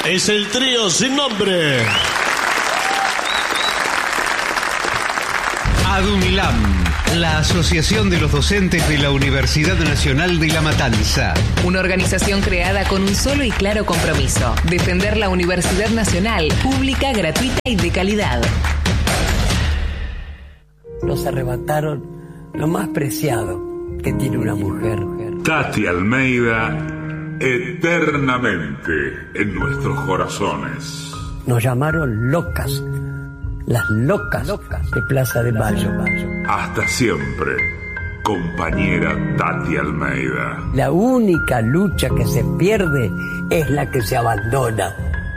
Es el trío sin nombre. ADUNLAM, la Asociación de los Docentes de la Universidad Nacional de La Matanza. Una organización creada con un solo y claro compromiso: defender la Universidad Nacional, pública, gratuita y de calidad. Nos arrebataron lo más preciado que tiene una mujer. Tati Almeida, eternamente en nuestros corazones. Nos llamaron locas, las locas de Plaza de Mayo. Hasta siempre, compañera Tati Almeida. La única lucha que se pierde es la que se abandona.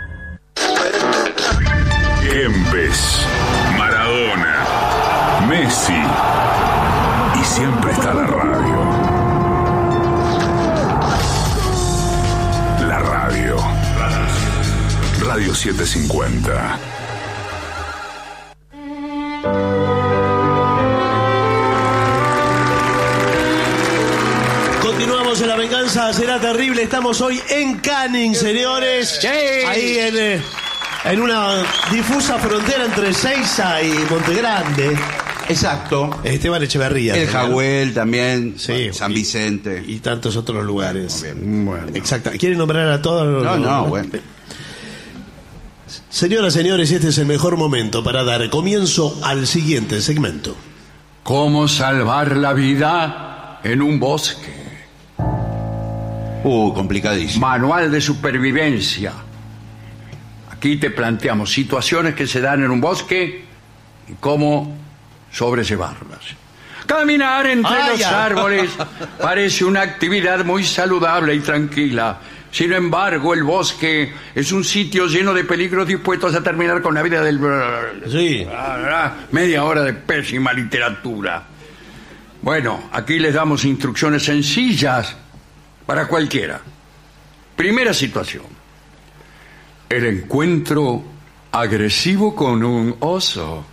Kempes, Maradona, Messi, y siempre está la radio. La radio. Radio 750. Continuamos en La Venganza Será Terrible. Estamos hoy en Canning, señores. Sí. Ahí en una difusa frontera entre Seiza y Montegrande. Exacto. Esteban Echeverría. El señor. Jagüel también. Sí. San Vicente. Y tantos otros lugares. Bueno. Exacto. ¿Quieren nombrar a todos? No, bueno. Señoras, señores, este es el mejor momento para dar comienzo al siguiente segmento. ¿Cómo salvar la vida en un bosque? Complicadísimo. Manual de supervivencia. Aquí te planteamos situaciones que se dan en un bosque y cómo sobrellevarlas. Caminar entre los árboles parece una actividad muy saludable y tranquila. Sin embargo, el bosque es un sitio lleno de peligros dispuestos a terminar con la vida del... Sí. Media hora de pésima literatura. Bueno, aquí les damos instrucciones sencillas para cualquiera. Primera situación: el encuentro agresivo con un oso.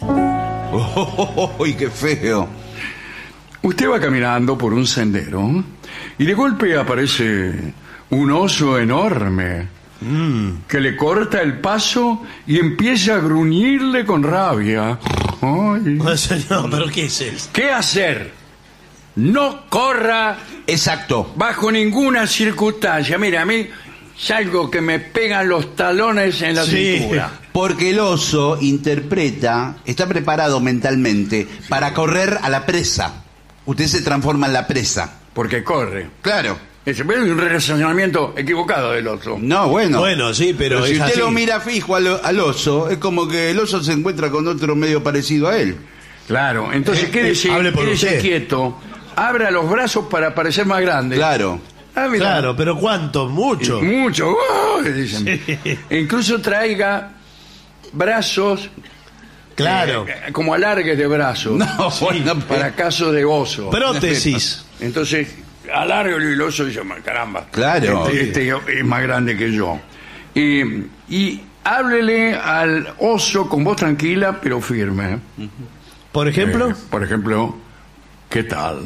¡Uy, qué feo! Usted va caminando por un sendero y de golpe aparece un oso enorme que le corta el paso y empieza a gruñirle con rabia. Ay. No, pero ¿qué es eso? ¿Qué hacer? No corra. Exacto. Bajo ninguna circunstancia. Mira, a mí es algo que me pegan los talones en la cintura. Porque el oso interpreta, está preparado mentalmente para correr a la presa. Usted se transforma en la presa. Porque corre. Claro. Es un razonamiento equivocado del oso. No, bueno. Bueno, sí, pero si es usted así. lo mira fijo al oso, es como que el oso se encuentra con otro medio parecido a él. Claro, entonces quédese quieto, abra los brazos para parecer más grande. Claro. Claro, pero ¿cuánto? Mucho. Mucho, dicen. Sí. E incluso traiga brazos, Claro. como alargues de brazos. No, bueno, para caso de oso. Prótesis. Entonces, alargo y el oso dice, caramba. Claro. Este es más grande que yo. Y háblele al oso con voz tranquila, pero firme. ¿Por ejemplo? Por ejemplo, ¿qué tal?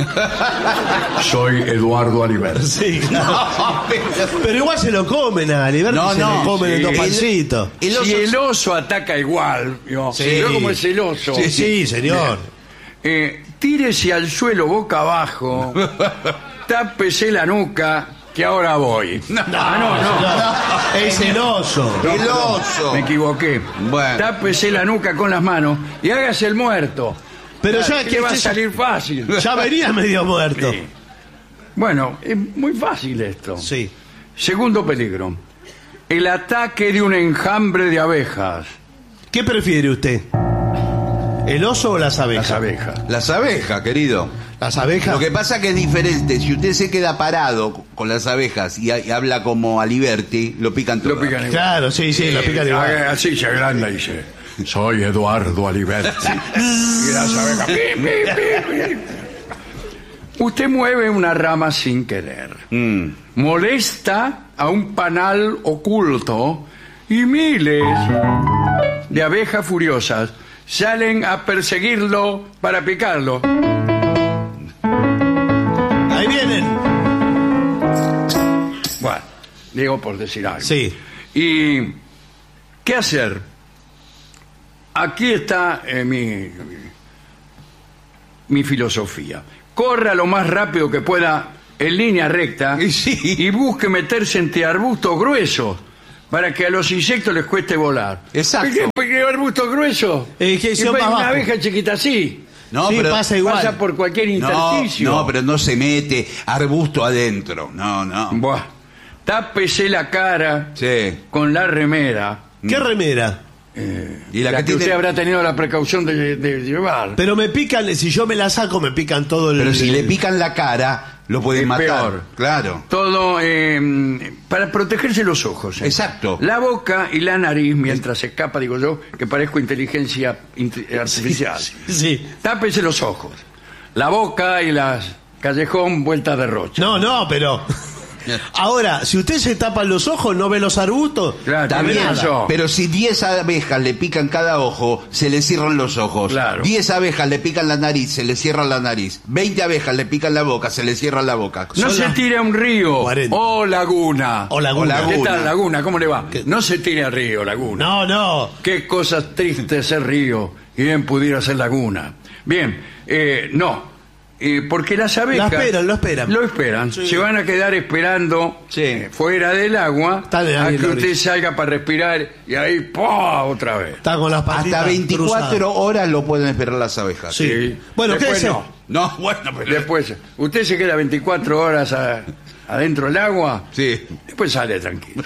Soy Eduardo Aliberti. Sí, claro. Pero igual se lo comen a Aliberti. No, se lo comen en dos pancitos. Si el oso ataca igual, pero como es el oso. Sí, señor. Tírese al suelo boca abajo, tápese la nuca, que ahora voy. No. Es el oso. El oso. Me equivoqué. Bueno. Tápese la nuca con las manos y hágase el muerto. Pero ya que va a salir fácil. Ya venía medio muerto. Sí. Bueno, es muy fácil esto. Sí. Segundo peligro: el ataque de un enjambre de abejas. ¿Qué prefiere usted? ¿El oso o las abejas? Las abejas. Las abejas, querido. Las abejas. Lo que pasa que es diferente. Si usted se queda parado con las abejas y habla como Aliberti, lo pican todo. Lo pican igual. Claro, sí, lo pican igual. Así se agranda y dice: soy Eduardo Aliberti. Y las abejas. Pi, pi, pi, pi. Usted mueve una rama sin querer. Molesta a un panal oculto y miles de abejas furiosas salen a perseguirlo para picarlo. Ahí vienen. Bueno, digo por decir algo. Sí. ¿Y qué hacer? Aquí está mi filosofía. Corra lo más rápido que pueda en línea recta y busque meterse entre arbustos gruesos para que a los insectos les cueste volar. Exacto. ¿Por qué arbustos gruesos? Que son más una bajos. abeja chiquita así. No, Sí, pero pasa igual. Pasa por cualquier intersticio. No, pero no se mete arbusto adentro. No. Buah. Tápese la cara Sí. con la remera. ¿Qué remera? Y La que usted habrá tenido la precaución de llevar. Pero me pican, si yo me la saco, me pican todo el... Pero si le pican la cara, lo pueden Es matar. peor. Claro. Todo para protegerse los ojos. Exacto. La boca y la nariz mientras se escapa, digo yo, que parezco inteligencia artificial. Sí. Tápese los ojos. La boca y las callejón vueltas de rocha. No, pero... Ahora, si usted se tapa los ojos, ¿no ve los arbustos? Claro, Está tiene bien, razón. pero si 10 abejas le pican cada ojo, se le cierran los ojos. Claro. 10 abejas le pican la nariz, se le cierra la nariz. 20 abejas le pican la boca, se le cierra la boca. No Son se las tire a un río 40. o laguna. O laguna. ¿Qué tal, laguna? ¿Cómo le va? ¿Qué? No se tire al río, laguna. No. Qué cosas tristes ser río y bien pudiera ser laguna. Bien, no. Porque las abejas... Lo esperan. Lo esperan. Sí. Se van a quedar esperando Sí. Fuera del agua Están ahí a en que la usted orilla. salga para respirar y ahí ¡pah! Otra vez. Está con las patitas Hasta 24 cruzadas. horas lo pueden esperar las abejas. Sí. Sí. Bueno, Después quédese. no. No, bueno, pero... Después, usted se queda 24 horas adentro del agua. Sí. Después sale tranquilo.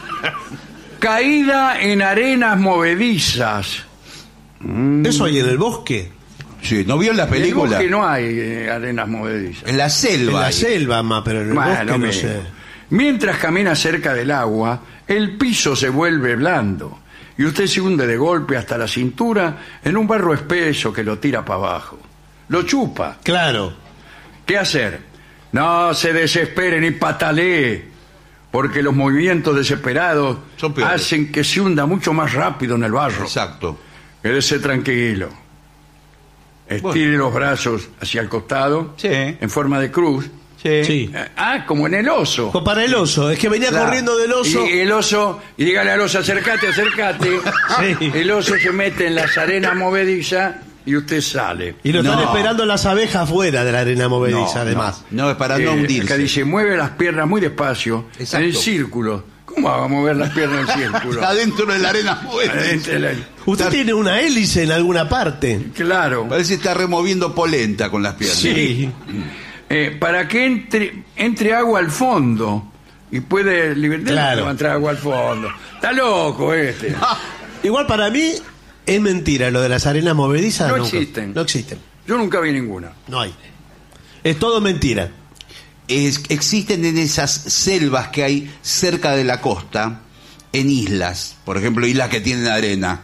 Caída en arenas movedizas. Eso hay en el bosque. Sí, ¿no vio la En el película? bosque no hay arenas movedizas. En la selva. En la hay. selva, más, pero en el Bueno, bosque no mire. sé. Mientras camina cerca del agua, el piso se vuelve blando y usted se hunde de golpe hasta la cintura en un barro espeso que lo tira para abajo. Lo chupa. Claro. ¿Qué hacer? No se desespere ni patalee, porque los movimientos desesperados Son peores. hacen que se hunda mucho más rápido en el barro. Exacto. Quédese tranquilo. Estire los brazos hacia el costado, Sí. en forma de cruz. Sí. Como en el oso. O para el oso. Es que venía Claro. corriendo del oso. Y el oso, y dígale al oso, acércate. Sí. El oso se mete en las arenas movedizas y usted sale. Y lo están No. esperando las abejas fuera de la arena movediza, además. No, es para no Acá hundirse. dice, mueve las piernas muy despacio, Exacto. en círculo. ¿Cómo va a mover las piernas en círculo? Adentro de la arena Adentro de la- Usted tiene una hélice en alguna parte. Claro. Parece que está removiendo polenta con las piernas. Sí. Para que entre agua al fondo y puede liberar Claro. entrar agua al fondo. Está loco este. Igual para mí es mentira lo de las arenas movedizas. No nunca. existen. No existen. Yo nunca vi ninguna. No hay. Es todo mentira. Existen en esas selvas que hay cerca de la costa, en islas, por ejemplo, islas que tienen arena.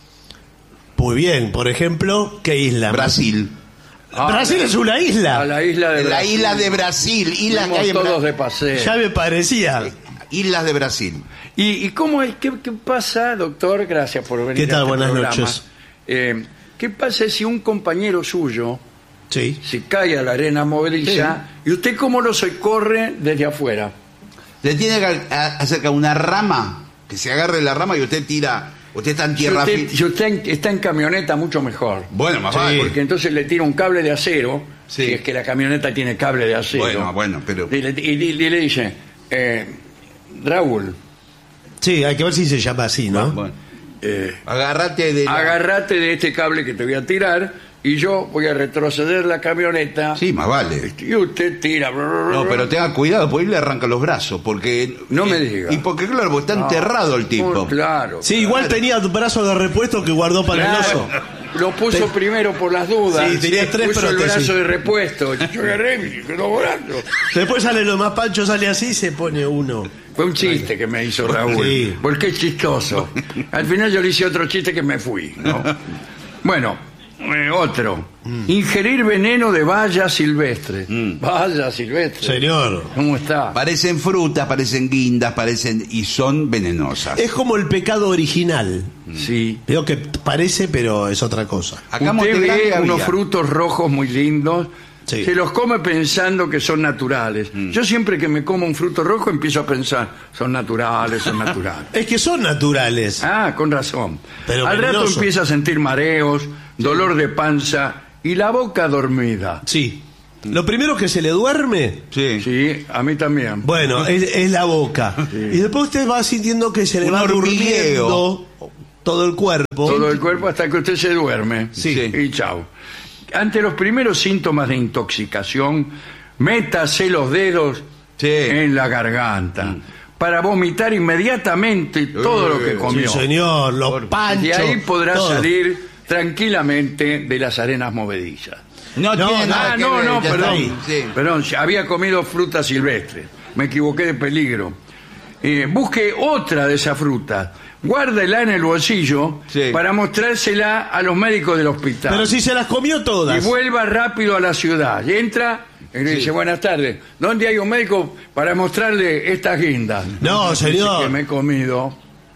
Muy bien. Por ejemplo, ¿qué isla? Brasil. Brasil es una A isla. la isla de La Brasil. isla de Brasil, islas que Fuimos hay en todos Brasil. de paseo. Ya me parecía. Islas de Brasil. ¿Y cómo es? ¿Qué pasa, doctor? Gracias por venir. ¿Qué tal? a este Buenas programa. noches. ¿Qué pasa si un compañero suyo Sí. se cae a la arena movediza y usted cómo lo socorre desde afuera? Le tiene que acercar una rama, que se agarre la rama y usted tira. Usted está en tierra firme. Si usted está en camioneta, mucho mejor. Bueno, más Sí. vale. Porque entonces le tira un cable de acero, Sí. si es que la camioneta tiene cable de acero. Bueno, pero. Y le dice, Raúl, Sí, hay que ver si se llama así, ¿no? Bueno. Agárrate de. agárrate de este cable que te voy a tirar y yo voy a retroceder la camioneta. Sí, más vale. Y usted tira. No, pero tenga cuidado, porque él le arranca los brazos, porque... No me diga. Y porque, claro, porque está enterrado el tipo. Claro. Sí, igual tenía brazos de repuesto que guardó para el Claro. oso. Lo puso primero por las dudas. Sí, tenía tres puso el prótesis. brazo de repuesto. Yo agarré y quedó volando. Después sale lo más pancho, sale así y se pone uno. Fue un chiste que me hizo Raúl. Sí. Porque es chistoso. Al final yo le hice otro chiste que me fui, ¿no? Bueno, otro. Ingerir veneno de bayas silvestres. Bayas silvestres. Señor. ¿Cómo está? Parecen frutas, parecen guindas, y son venenosas. Es como el pecado original. Sí. Veo que parece, pero es otra cosa. Acá en Usted Montegrande ve había. unos frutos rojos muy lindos, Sí. se los come pensando que son naturales. Yo siempre que me como un fruto rojo empiezo a pensar, son naturales, son naturales. Es que son naturales. Ah, con razón. Pero al rato venenoso. empieza a sentir mareos, dolor de panza y la boca dormida. Sí. Lo primero que se le duerme, Sí. Sí, a mí también. bueno, es la boca. Y después usted va sintiendo que se le Un va hormigueo. durmiendo todo el cuerpo. Todo el cuerpo hasta que usted se duerme. Sí. Y chao. Ante los primeros síntomas de intoxicación, métase los dedos Sí. en la garganta para vomitar inmediatamente todo lo que Sí, comió. señor, los panchos. Y ahí podrá todo. salir tranquilamente de las arenas movedizas. No, No, tiene nada que ver, ya está perdón. ahí. Sí. Perdón, había comido fruta silvestre. Me equivoqué de peligro. Busque otra de esas frutas. Guárdela en el bolsillo Sí. para mostrársela a los médicos del hospital. Pero si se las comió Y todas. vuelva rápido a la ciudad. Y entra y le dice, buenas tardes. ¿Dónde hay un médico para mostrarle estas guindas? No, Dice señor. que me he comido.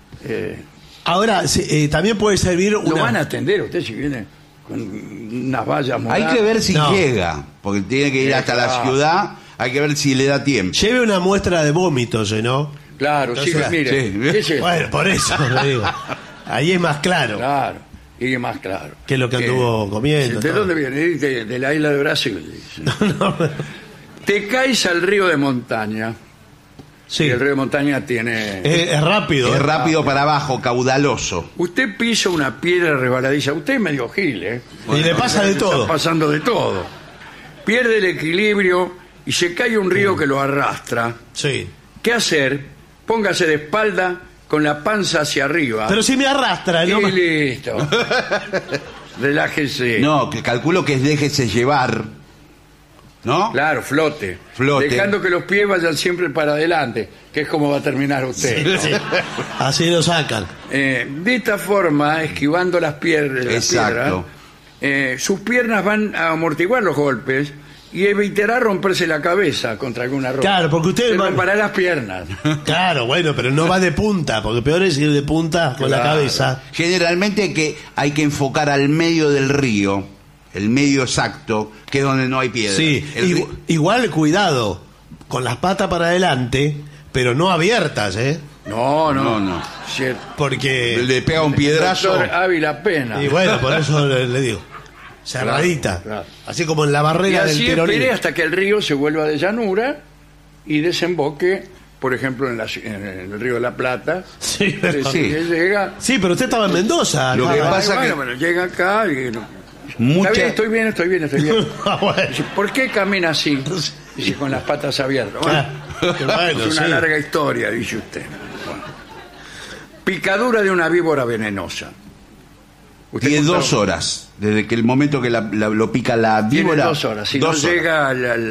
Ahora, también puede servir Lo una... van a atender usted si viene con unas vallas Hay moradas. que ver si No. llega, porque tiene que ir hasta la Claro. ciudad, hay que ver si le da tiempo. Lleve una muestra de vómitos, ¿no? Claro, sí, Entonces, mire. sí. ¿qué es esto? Bueno, por eso le digo. Ahí es más claro. Claro, y más claro. Que lo que anduvo comiendo, ¿De todo. dónde viene? De la isla de Brasil. dice. No, Te caes al río de montaña. sí. Y el río de montaña tiene... Es rápido. Es rápido para abajo, caudaloso. Usted pisa una piedra resbaladiza. Usted es medio gil, ¿eh? Y le pasa de todo. Está pasando de todo. Pierde el equilibrio y se cae un río que lo arrastra. Sí. ¿Qué hacer? Póngase de espalda con la panza hacia arriba. Pero si me arrastra, ¿no? Y listo. Relájese. No, que calculo que es déjese llevar, ¿no? Claro, flote. Flote. Dejando que los pies vayan siempre para adelante, que es como va a terminar usted. Sí. Así lo sacan. De esta forma, esquivando las piedras, Exacto. sus piernas van a amortiguar los golpes y evitará romperse la cabeza contra alguna roca. Claro, porque usted Se va- romperá las piernas. Claro, bueno, pero no va de punta, porque peor es ir de punta con la Claro. cabeza. Generalmente hay que enfocar al medio del río, el medio exacto, que es donde no hay piedra. Sí, El ri- igual cuidado, con las patas para adelante, pero no abiertas, ¿eh? No. No. Cierto. Porque... le pega un piedrazo. Doctor Ávila Pena. Y bueno, por eso le digo. Cerradita. Claro. Así como en la Y barrera del así Tirolín. espere hasta que el río se vuelva de llanura y desemboque, por ejemplo, en el río de la Plata. Sí, pero, Sí. Que llega. Sí, pero usted estaba en Mendoza. Lo ¿no? que pasa bueno, que- pero llega acá y... Mucha- Está bien, estoy bien. Ah, bueno. Dice, ¿por qué camina así? Dice, con las patas abiertas. Bueno, Bueno, es una sí. larga historia, dice usted. Bueno. Picadura de una víbora venenosa. Usted Tiene contaba- 2 horas, desde que el momento que lo pica la Tiene víbora. 2 horas. Si 2 no horas. llega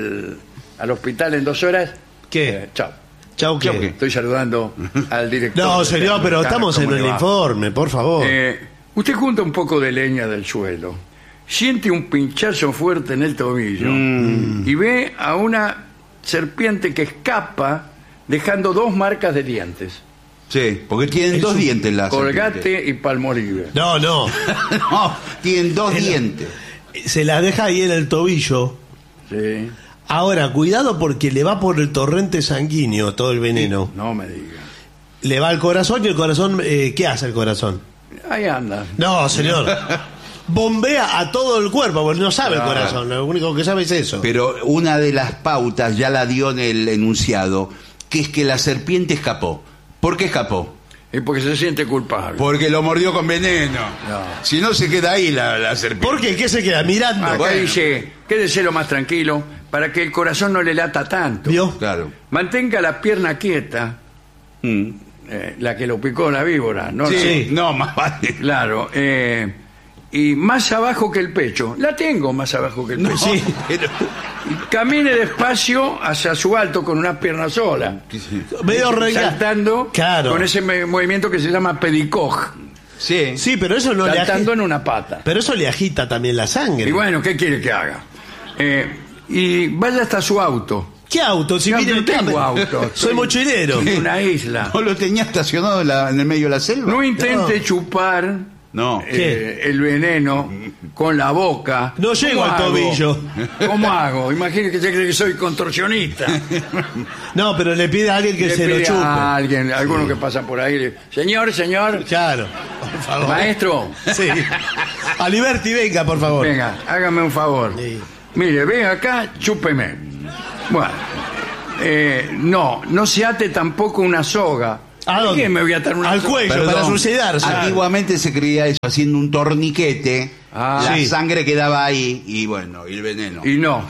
al hospital en 2 horas, ¿Qué? chao. Chau, ¿qué? Chau, ¿qué? Estoy saludando al director. No, de señor, pero Tecnica. estamos en ¿Cómo el le va? informe, por favor. Usted junta un poco de leña del suelo, siente un pinchazo fuerte en el tobillo y ve a una serpiente que escapa dejando 2 marcas de dientes. Sí, porque tienen 2 dientes las Colgate y Palmolive. No, no. serpientes. No, tienen 2 dientes. Se la deja ahí en el tobillo. Sí, Ahora, cuidado porque le va por el torrente sanguíneo todo el veneno. no me diga. Le va al corazón y el corazón... ¿qué hace el corazón? Ahí anda. No, señor. Bombea a todo el cuerpo, porque no sabe Claro. el corazón. Lo único que sabe es eso. Pero una de las pautas ya la dio en el enunciado, que es que la serpiente escapó. ¿Por qué escapó? Es porque se siente culpable. Porque lo mordió con veneno. No. Si no, se queda ahí la serpiente. ¿Por qué? ¿Qué se queda? Mirando. Acá Bueno. dice, quédese lo más tranquilo para que el corazón no le lata tanto. ¿Vio? Claro. Mantenga la pierna quieta, Mm. la que lo picó la víbora, ¿no? Sí. No, más vale. Claro, y más abajo que el pecho. La tengo más abajo que el pecho. Sí. Pero- Y camine despacio hacia su alto con una pierna sola. Medio renga. Saltando Claro. con ese movimiento que se llama pedicoj. Sí. Sí, pero eso no le Saltando agita. en una pata. Pero eso le agita también la sangre. Y bueno, ¿qué quiere que haga? Y vaya hasta su auto. ¿Qué auto? Si No, mire no el tengo cámara. auto. Soy mochilero. En una isla. ¿No lo tenía estacionado en el medio de la selva? No intente chupar No. el veneno con la boca. No llego ¿Cómo al hago? tobillo. ¿Cómo hago? Imagínese que se cree que soy contorsionista. No, pero le pide a alguien que Le se lo pide chupe. a alguien, alguno que pasa por ahí. Señor, Claro, por favor. maestro, Sí. Aliberti, venga, por favor. venga, hágame un favor. Sí. Mire, ven acá, chúpeme. Bueno, no se ate tampoco una soga. ¿A dónde? ¿Qué me voy a atar una Al soga? cuello, Perdón, para suicidarse. Antiguamente se creía eso, haciendo un torniquete, la sí. sangre quedaba ahí y bueno, y el veneno. Y no.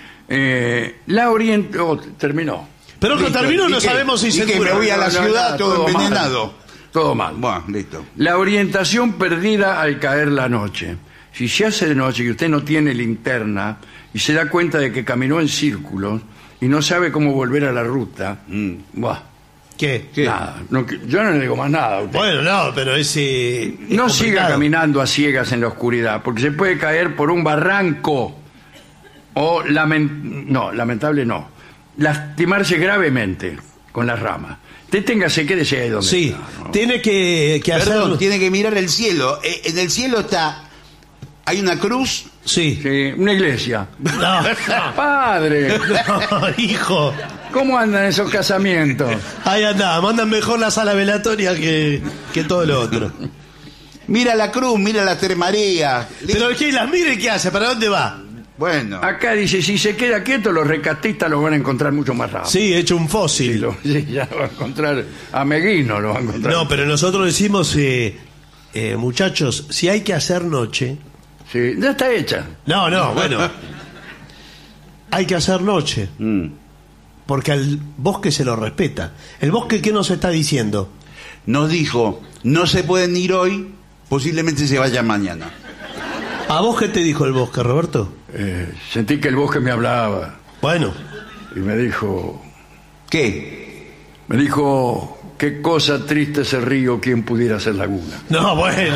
La orientó. Terminó. Pero que Listo. terminó, no ¿Y qué? sabemos si ¿Y se qué? cura. Me voy a la ciudad todo mal. envenenado. Todo mal. Bueno, listo. La orientación perdida al caer la noche. Si se hace de noche y usted no tiene linterna y se da cuenta de que caminó en círculos y no sabe cómo volver a la ruta, buah, ¿Qué? nada. Yo no le digo más nada a usted. Bueno, no, pero ese... No siga caminando a ciegas en la oscuridad, porque se puede caer por un barranco o, lamentable no, lastimarse gravemente con las ramas. Usted quédese ahí donde Sí, está, ¿no? tiene que hacer... Perdón, tiene que mirar el cielo. En el cielo hay una cruz. Sí. Sí, una iglesia. No, Padre, no, hijo. ¿cómo andan esos casamientos? Ahí anda, mandan mejor la sala velatoria que todo lo otro. Mira la cruz, mira la Tres María. Pero ¿qué? ¿Las mire qué hace? ¿Para dónde va? Bueno, Acá dice, si se queda quieto, los rescatistas lo van a encontrar mucho más rápido. Sí, hecho un fósil. Sí, ya lo va a encontrar a Meguino, lo va a encontrar. No, pero nosotros decimos, muchachos, si hay que hacer noche... Sí, ya está hecha. No, bueno. Hay que hacer noche. Porque al bosque se lo respeta. ¿El bosque qué nos está diciendo? nos dijo, no se pueden ir hoy, posiblemente se vayan mañana. ¿A vos qué te dijo el bosque, Roberto? Sentí que el bosque me hablaba Bueno, y me dijo, ¿Qué? qué cosa triste ese río, quien pudiera ser laguna. no, bueno.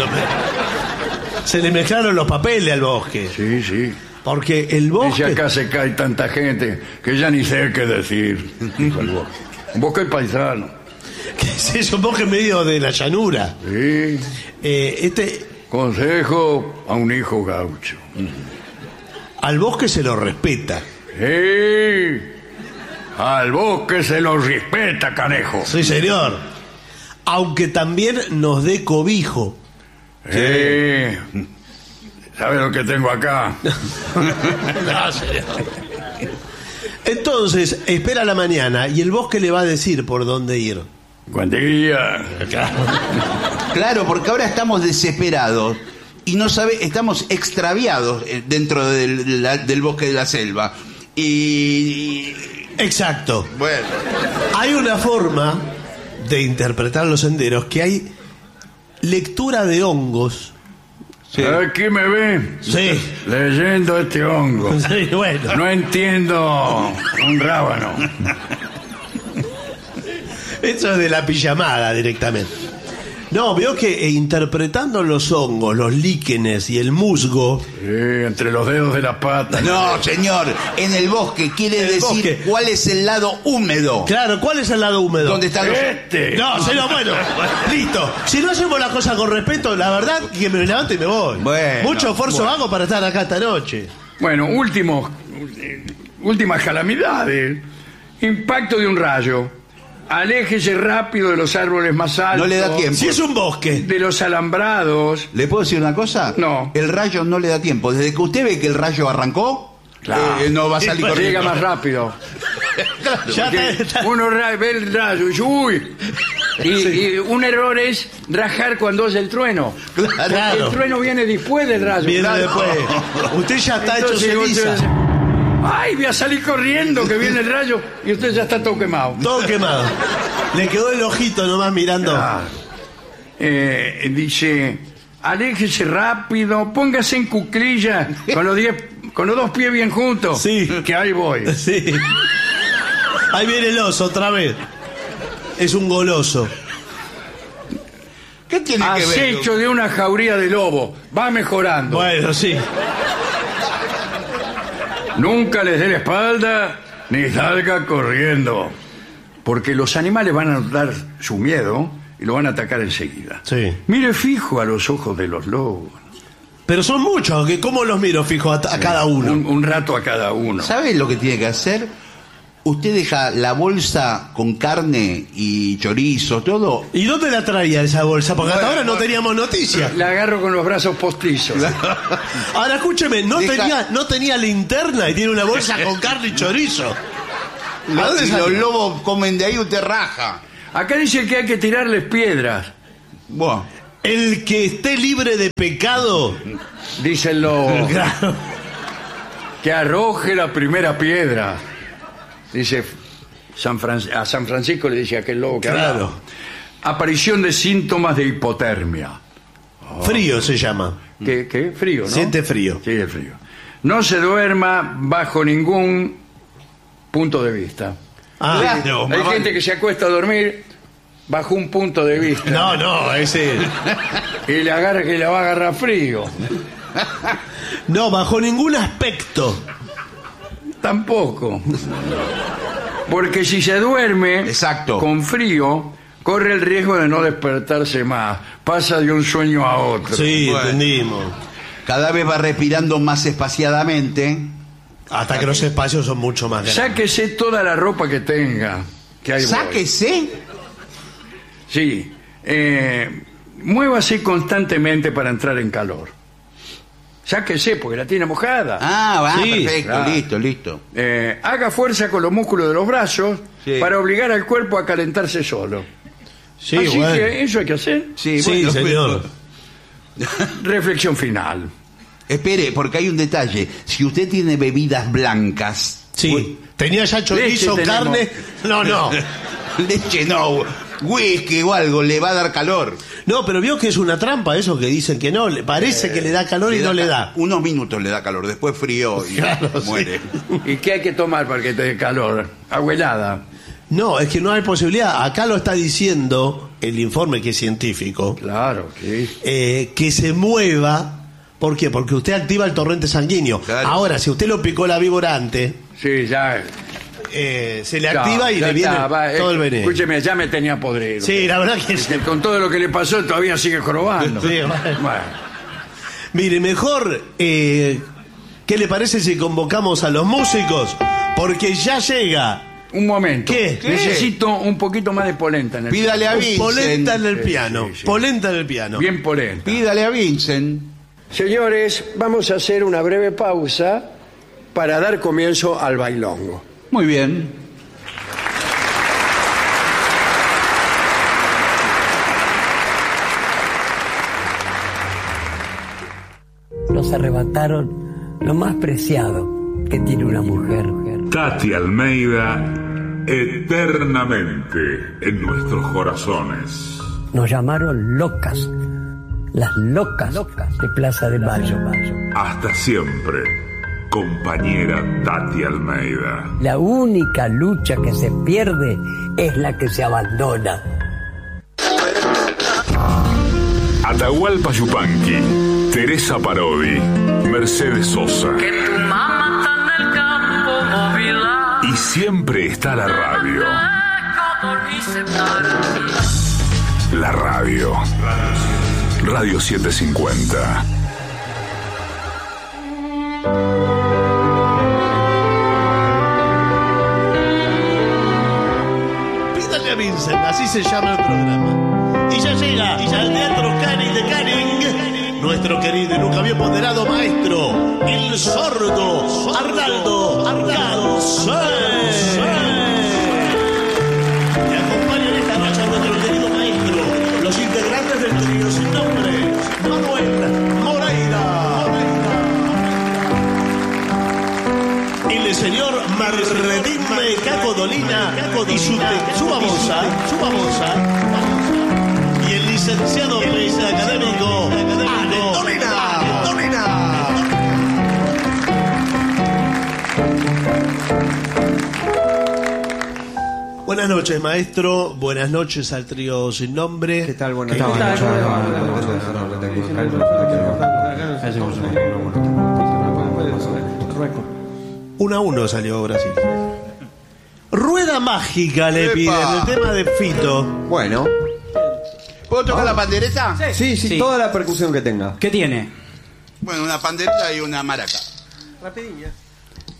Se le mezclaron los papeles al bosque. Sí, sí. Porque el Dice, bosque... acá se cae tanta gente que ya ni sé qué decir, dijo el bosque. Un bosque paisano. ¿Qué es eso? Un bosque medio de la llanura. Sí. Consejo a un hijo gaucho. Al bosque se lo respeta. Sí. Al bosque se lo respeta, canejo. Sí, señor. Aunque también nos dé cobijo. ¿Sabe lo que tengo acá? No, señor. Entonces, espera la mañana y el bosque le va a decir por dónde ir. Cuantía. Claro, porque ahora estamos desesperados y no estamos extraviados dentro del bosque de la selva. Y Exacto. bueno, Hay una forma de interpretar los senderos que hay lectura de hongos. sí. Aquí me ven Sí. leyendo este hongo. Sí, bueno. No entiendo un rábano. Eso es de la pijamada directamente. No, veo que interpretando los hongos, los líquenes y el musgo... Sí, entre los dedos de la pata. No, señor, en el bosque quiere El decir bosque. cuál es el lado húmedo. Claro, ¿cuál es el lado húmedo? ¿Dónde están los... Este. No, señor, bueno, listo. Si no hacemos las cosas con respeto, la verdad que me levanto y me voy. Bueno, Mucho esfuerzo bueno. hago para estar acá esta noche. Bueno, últimas calamidades. Impacto de un rayo. Aléjese rápido de los árboles más altos. No le da tiempo. Si es un bosque. De los alambrados. ¿Le puedo decir una cosa? No. El rayo no le da tiempo. Desde que usted ve que el rayo arrancó, Claro. no va a salir Llega corriendo. Llega más rápido. Ya Porque está. uno ve el rayo y dice, uy. Y un error es rajar cuando es el trueno. Claro. El trueno viene después del rayo. Viene claro. después. Usted ya está Entonces, hecho ceniza. usted- Ay, voy a salir corriendo que viene el rayo y usted ya está todo quemado. Todo quemado. Le quedó el ojito nomás mirando. Dice, aléjese rápido, póngase en cuclillas con los dos pies bien juntos. Sí. Que ahí voy. Sí. Ahí viene el oso otra vez. Es un goloso. ¿Qué tiene que ver? Acecho de una jauría de lobo. Va mejorando. Bueno, sí. Nunca les dé la espalda ni salga corriendo. Porque los animales van a notar su miedo y lo van a atacar enseguida. Sí. Mire fijo a los ojos de los lobos. Pero son muchos, que ¿cómo los miro fijo a cada uno? Un rato a cada uno. ¿Sabe lo que tiene que hacer? Usted deja la bolsa con carne y chorizo, todo. ¿Y dónde la traía esa bolsa? Porque hasta ahora no teníamos noticias. La agarro con los brazos postizos. Ahora escúcheme, no Deja- tenía linterna y tiene una bolsa con carne y chorizo. ¿A dónde Si salió? los lobos comen de ahí, usted raja. Acá dice que hay que tirarles piedras, Bueno, El que esté libre de pecado. dice el lobo. Claro. Que arroje la primera piedra. Dice a San Francisco le dice aquel lobo que Claro. hablaba. Aparición de síntomas de hipotermia. Frío se llama. ¿Qué? Frío, ¿no? Siente frío. Sí, el frío. No se duerma bajo ningún punto de vista. Ah, Claro. no. Hay gente que se acuesta a dormir bajo un punto de vista. No, ese. Y le agarra que le va a agarrar frío. No, bajo ningún aspecto. Tampoco. Porque si se duerme Exacto. con frío, corre el riesgo de no despertarse más. Pasa de un sueño a otro. Sí, Bueno. entendimos. cada vez va respirando más espaciadamente. Hasta que los espacios son mucho más grandes. Sáquese toda la ropa que tenga. Que ahí voy. Sáquese. Sí. Muévase constantemente para entrar en calor. Sáquese porque la tiene mojada. Ah, va, Sí, perfecto, claro. listo. Haga fuerza con los músculos de los brazos Sí. para obligar al cuerpo a calentarse solo. Sí, Así bueno. que eso hay que hacer. Sí, Sí, bueno, señor. Reflexión final. Espere, porque hay un detalle. Si usted tiene bebidas blancas, Sí. Tenía ya chorizo, Leche carne. No. leche no, whisky o algo, le va a dar calor. No, pero vio que es una trampa eso que dicen que no. Le parece que le da calor y no le da. Unos minutos le da calor, después frío y Claro, muere. ¿Y qué hay que tomar para que te dé calor? Agua helada. No, es que no hay posibilidad. Acá lo está diciendo el informe que es científico. Claro, sí. Que se mueva. ¿Por qué? Porque usted activa el torrente sanguíneo. Claro. Ahora, si usted lo picó la víbora antes, Sí, ya. se le activa y ya le viene está, va, todo el veneno. Escúcheme, ya me tenía podrido. Sí, la verdad que sí. Que con todo lo que le pasó todavía sigue jorobando. Sí, bueno. Bueno. Mire, mejor, ¿qué le parece si convocamos a los músicos? Porque ya llega Un momento. ¿Qué? Necesito un poquito más de polenta en el Pídale a Vincent. polenta en el Sí, piano. sí. Polenta en el piano. Bien polenta. Pídale a Vincent. Señores, vamos a hacer una breve pausa para dar comienzo al bailongo. Muy bien. Nos arrebataron lo más preciado que tiene una mujer. Tati Almeida, eternamente en nuestros corazones. Nos llamaron locas, las locas de Plaza de Mayo. Hasta siempre, compañera Tati Almeida. La única lucha que se pierde es la que se abandona. Atahualpa Yupanqui, Teresa Parodi, Mercedes Sosa. Tu mamá está en el campo móvil. Y siempre está la radio. La radio. Radio 750. Pídale a Vincent, así se llama el programa. Y ya llega al Teatro Canning de Canning, nuestro querido y nunca bien ponderado maestro, el sordo Arnaldo Gansé. Te acompañan esta noche a nuestro querido maestro, los integrantes del trío sin nombre, Manuel Moreira. El señor Marredime Caco Dolina y su babosa. Y el licenciado académico Dolina. Buenas noches, maestro. Buenas noches al trío sin nombre. ¿Qué tal? Buenas noches. Uno a uno salió Brasil. Rueda mágica le ¡Epa! piden, el tema de Fito. Bueno, ¿Puedo tocar la pandereta? Sí, toda la percusión que tenga. ¿Qué tiene? Bueno, una pandereta y una maraca. Rapidinha.